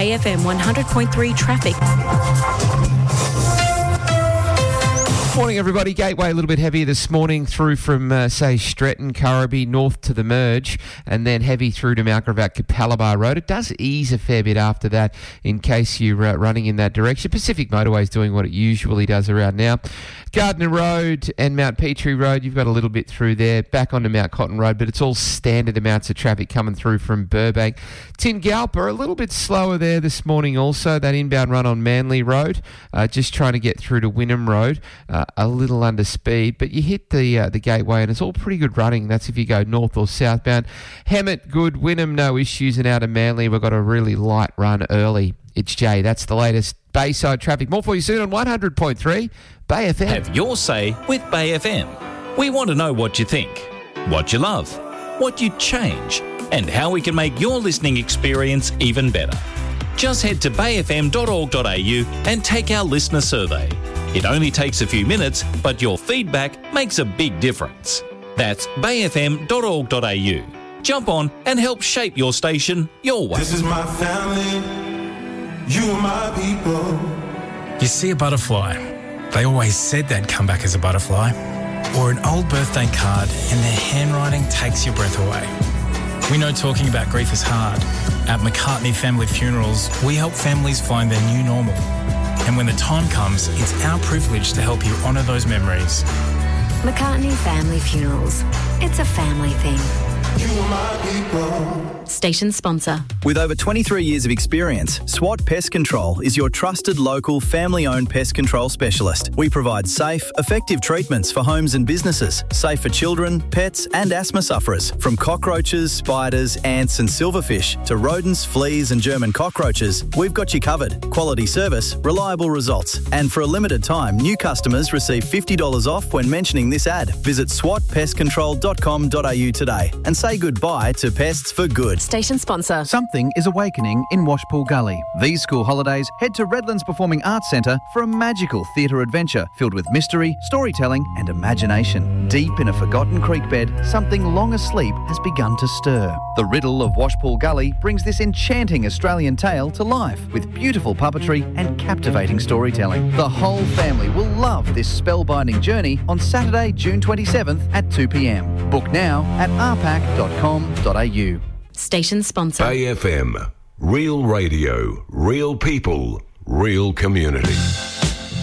Bay FM 100.3 traffic. Morning, everybody. Gateway a little bit heavier this morning through from, say, Stretton, Currabee, north to the Merge, and then heavy through to Mount Gravatt, Capalaba Road. It does ease a fair bit after that in case you're running in that direction. Pacific Motorway is doing what it usually does around now. Gardner Road and Mount Petrie Road, you've got a little bit through there. Back onto Mount Cotton Road, but it's all standard amounts of traffic coming through from Burbank. Tingalpa, a little bit slower there this morning also. That inbound run on Manly Road, just trying to get through to Wynnum Road. A little under speed, but you hit the gateway and it's all pretty good running. That's if you go north or southbound. Hammett, good. Wynnum, no issues. And out of Manly, we've got a really light run early. It's Jay. That's the latest Bayside traffic. More for you soon on 100.3 Bay FM. Have your say with Bay FM. We want to know what you think, what you love, what you'd change, and how we can make your listening experience even better. Just head to bayfm.org.au and take our listener survey. It only takes a few minutes, but your feedback makes a big difference. That's bayfm.org.au. Jump on and help shape your station your way. This is my family, you are my people. You see a butterfly, they always said they'd come back as a butterfly. Or an old birthday card and their handwriting takes your breath away. We know talking about grief is hard. At McCartney Family Funerals, we help families find their new normal. And when the time comes, it's our privilege to help you honour those memories. McCartney Family Funerals. It's a family thing. You are my people. Station sponsor. With over 23 years of experience, SWAT Pest Control is your trusted local family-owned pest control specialist. We provide safe, effective treatments for homes and businesses, safe for children, pets and asthma sufferers. From cockroaches, spiders, ants and silverfish to rodents, fleas and German cockroaches, we've got you covered. Quality service, reliable results. And for a limited time, new customers receive $50 off when mentioning this ad. Visit swatpestcontrol.com.au today and say goodbye to pests for good. Station sponsor. Something is awakening in Washpool Gully. These school holidays, head to Redlands Performing Arts Centre for a magical theatre adventure filled with mystery, storytelling and imagination. Deep in a forgotten creek bed, something long asleep has begun to stir. The riddle of Washpool Gully brings this enchanting Australian tale to life with beautiful puppetry and captivating storytelling. The whole family will love this spellbinding journey on Saturday, June 27th at 2 p.m. Book now at rpac.com.au. Station sponsor. Bay FM. Real radio, real people, real community.